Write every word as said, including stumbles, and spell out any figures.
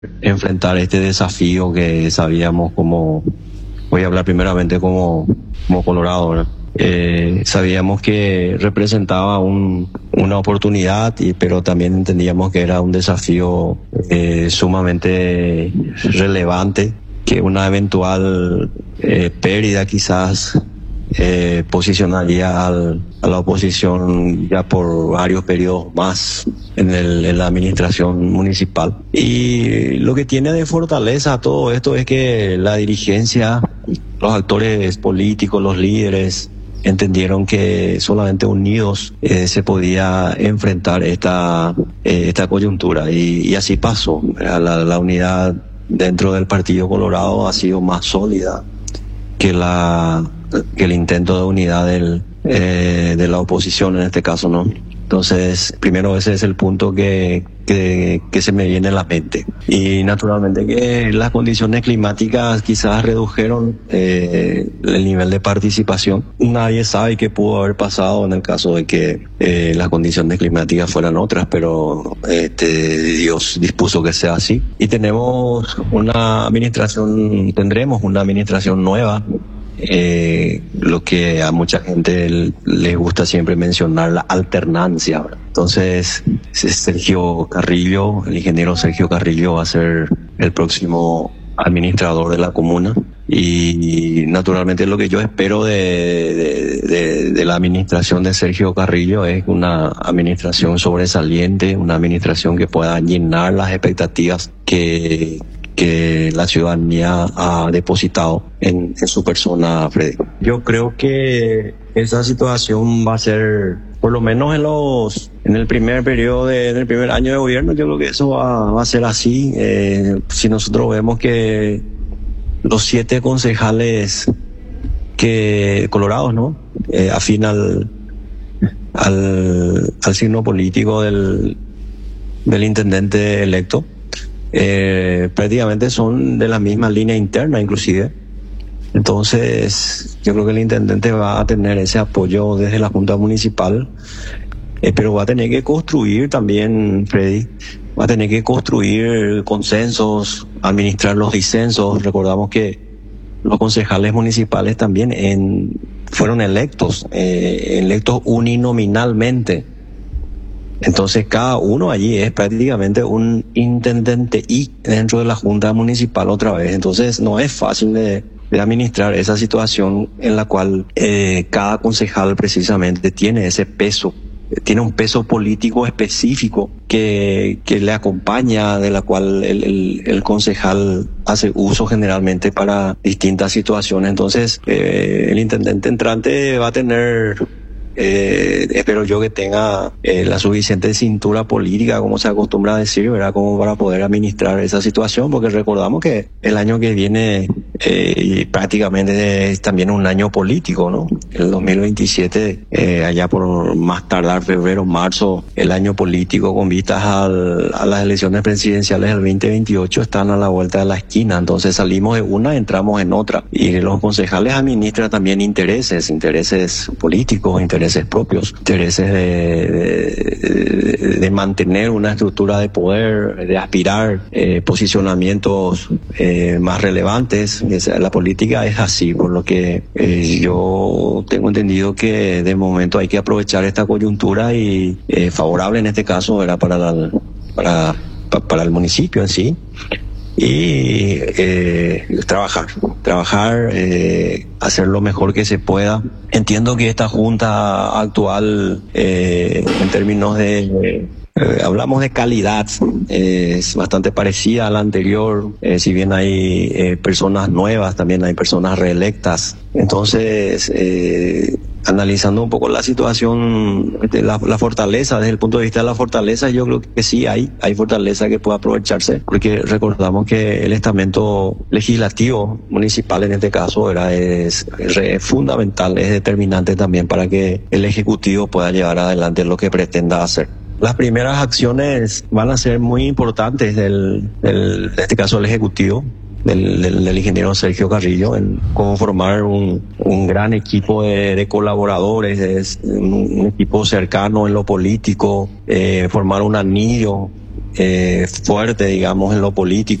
enfrentar este desafío que sabíamos como, voy a hablar primeramente como, como Colorado, ¿verdad? Eh, sabíamos que representaba un, una oportunidad, y, pero también entendíamos que era un desafío eh, sumamente relevante, que una eventual eh, pérdida quizás eh, posicionaría al, a la oposición ya por varios periodos más en, el, en la administración municipal. Y lo que tiene de fortaleza todo esto es que la dirigencia, los actores políticos, los líderes, entendieron que solamente unidos eh, se podía enfrentar esta, eh, esta coyuntura, y, y así pasó. La, la unidad dentro del Partido Colorado ha sido más sólida que la que el intento de unidad del, eh, de la oposición en este caso, ¿no? Entonces, primero ese es el punto que, que, que se me viene a la mente. Y naturalmente que las condiciones climáticas quizás redujeron eh, el nivel de participación. Nadie sabe qué pudo haber pasado en el caso de que eh, las condiciones climáticas fueran otras, pero este, Dios dispuso que sea así. Y tenemos una administración, tendremos una administración nueva. Eh, lo que a mucha gente les gusta siempre mencionar, la alternancia, ¿verdad? Entonces, Sergio Carrillo, el ingeniero Sergio Carrillo, va a ser el próximo administrador de la comuna, y naturalmente lo que yo espero de, de, de, de la administración de Sergio Carrillo es una administración sobresaliente, una administración que pueda llenar las expectativas que que la ciudadanía ha depositado en, en su persona, Freddy. Yo creo que esa situación va a ser, por lo menos en los en el primer periodo, de, en el primer año de gobierno, yo creo que eso va, va a ser así. Eh, si nosotros vemos que los siete concejales que colorados, ¿no? Eh, afín al, al, al signo político del, del intendente electo, Eh, prácticamente son de la misma línea interna inclusive. Entonces yo creo que el intendente va a tener ese apoyo desde la Junta Municipal, eh, pero va a tener que construir también, Freddy, va a tener que construir consensos, administrar los disensos. Recordamos que los concejales municipales también en, fueron electos, eh, electos uninominalmente. Entonces cada uno allí es prácticamente un intendente y dentro de la Junta Municipal otra vez. Entonces no es fácil de, de administrar esa situación en la cual eh, cada concejal precisamente tiene ese peso, tiene un peso político específico que, que le acompaña, de la cual el, el, el concejal hace uso generalmente para distintas situaciones. Entonces eh, el intendente entrante va a tener... Eh, espero yo que tenga eh, la suficiente cintura política, como se acostumbra a decir, ¿verdad? Como para poder administrar esa situación, porque recordamos que el año que viene eh, prácticamente es también un año político, ¿no? El dos mil veintisiete, eh, allá por más tardar febrero, marzo, el año político con vistas al, a las elecciones presidenciales del veinte veintiocho están a la vuelta de la esquina. Entonces salimos de una, entramos en otra, y los concejales administran también intereses, intereses políticos, intereses intereses propios, intereses de, de, de mantener una estructura de poder, de aspirar eh, posicionamientos eh, más relevantes. La política es así, por lo que eh, yo tengo entendido que de momento hay que aprovechar esta coyuntura y eh, favorable en este caso era para, la, para, para el municipio en sí. Y eh, trabajar, trabajar, eh, hacer lo mejor que se pueda. Entiendo que esta junta actual, eh, en términos de, eh, hablamos de calidad, eh, es bastante parecida a la anterior. Eh, si bien hay eh, personas nuevas, también hay personas reelectas. Entonces, eh, analizando un poco la situación, la, la fortaleza, desde el punto de vista de la fortaleza, yo creo que sí hay, hay fortaleza que puede aprovecharse, porque recordamos que el estamento legislativo municipal en este caso era es, es fundamental, es determinante también para que el Ejecutivo pueda llevar adelante lo que pretenda hacer. Las primeras acciones van a ser muy importantes del, del, en este caso del Ejecutivo, Del, del, del ingeniero Sergio Carrillo, en cómo formar un, un gran equipo de, de colaboradores, es un, un equipo cercano en lo político, eh, formar un anillo eh, fuerte, digamos, en lo político.